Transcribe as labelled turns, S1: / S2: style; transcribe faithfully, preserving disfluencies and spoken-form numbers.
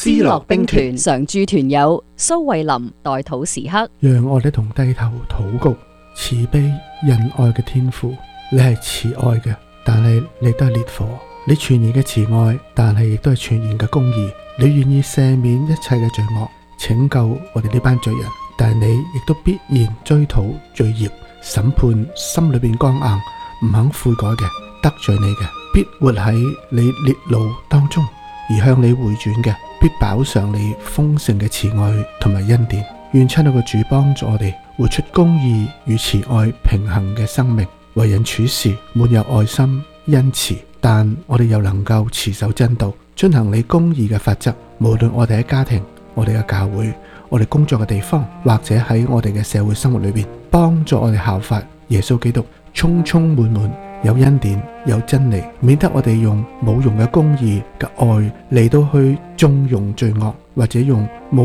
S1: 思樂兵團常駐團友蘇慧琳代禱時刻，
S2: 讓我哋同低頭禱告。慈悲仁愛嘅天父，你係慈愛嘅，但係你都係烈火。你全然嘅慈愛，但係亦都係全然嘅公義。你願意赦免一切嘅罪惡，拯救我哋呢班罪人，但係你亦都必然追討罪孽，審判心裏邊剛硬唔肯悔改嘅，得罪你嘅，必活喺你烈怒當中，而向你回轉嘅，必飽嘗你豐盛嘅慈愛同埋恩典。願親愛嘅主幫助我哋活出公義與慈愛平衡嘅生命，為人處事滿有愛心恩慈，但我哋又能夠持守真道，遵行你公義嘅法則。無論我哋喺家庭、我哋嘅教會、我哋工作嘅地方，或者喺我哋嘅社會生活裏邊，幫助我哋效法耶穌基督，充充滿滿有恩典有真理，免得我哋用冇用嘅公義嘅愛嚟到去縱容罪惡，或者用冇